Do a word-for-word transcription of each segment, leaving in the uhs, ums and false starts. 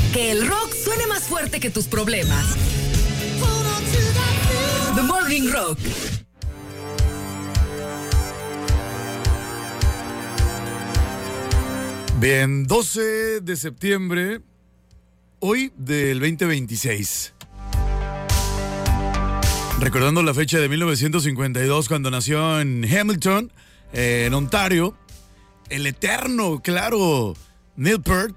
Que el rock suene más fuerte que tus problemas. The Morning Rock. Bien, doce de septiembre, hoy del veinte veintiséis. Recordando la fecha de mil novecientos cincuenta y dos, cuando nació en Hamilton, eh, en Ontario, el eterno, claro, Neil Peart,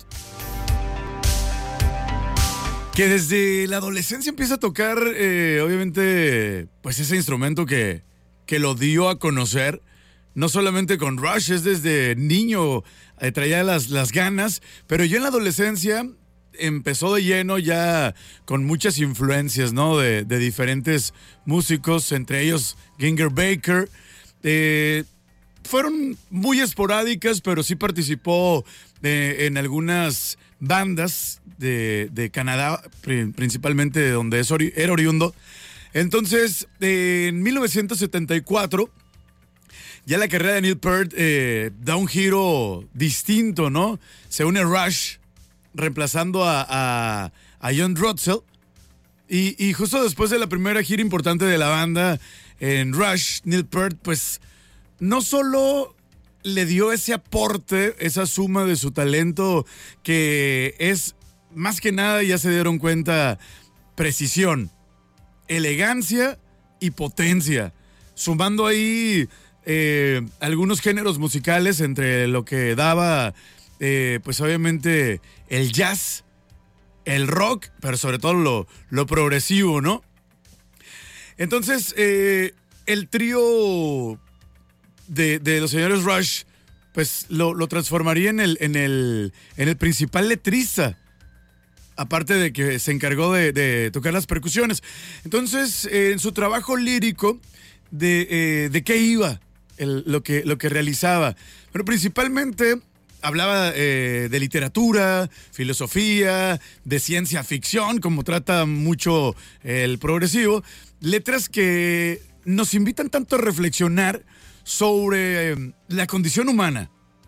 que desde la adolescencia empieza a tocar, eh, obviamente, pues ese instrumento que, que lo dio a conocer, no solamente con Rush, es desde niño, eh, traía las, las ganas, pero ya en la adolescencia empezó de lleno ya con muchas influencias, ¿no? De, de diferentes músicos, entre ellos Ginger Baker. Eh, fueron muy esporádicas, pero sí participó eh, en algunas bandas de, de Canadá, principalmente de donde es ori- era oriundo. Entonces, eh, en mil novecientos setenta y cuatro, ya la carrera de Neil Peart eh, da un giro distinto, ¿no? Se une Rush, reemplazando a, a, a John Russell. Y, y justo después de la primera gira importante de la banda en Rush, Neil Peart, pues, no solo le dio ese aporte, esa suma de su talento, que es, más que nada, ya se dieron cuenta, precisión, elegancia y potencia, sumando ahí eh, algunos géneros musicales entre lo que daba, eh, pues obviamente, el jazz, el rock, pero sobre todo lo, lo progresivo, ¿no? Entonces, eh, el trío de, de los señores Rush, pues lo, lo transformaría en el, en, el, en el principal letrista, aparte de que se encargó de, de tocar las percusiones. Entonces, eh, en su trabajo lírico, de, eh, de qué iba el, lo, que, lo que realizaba. Pero principalmente hablaba eh, de literatura, filosofía, de ciencia ficción, como trata mucho el progresivo. Letras que nos invitan tanto a reflexionar sobre eh, la condición humana,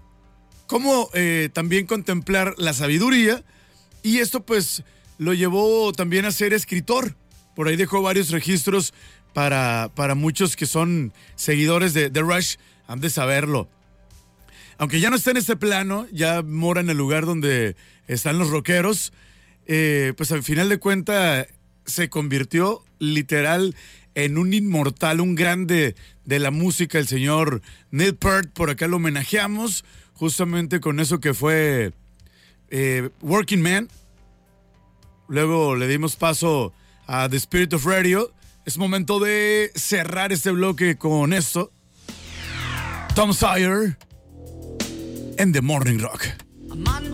como eh, también contemplar la sabiduría, y esto pues lo llevó también a ser escritor. Por ahí dejó varios registros para, para muchos que son seguidores de, de Rush, han de saberlo. Aunque ya no está en este plano, ya mora en el lugar donde están los rockeros, eh, pues al final de cuentas se convirtió literal en un inmortal, un grande de la música, el señor Neil Peart. Por acá lo homenajeamos justamente con eso que fue eh, Working Man. Luego le dimos paso a The Spirit of Radio. Es momento de cerrar este bloque con esto. Tom Sawyer en The Morning Rock.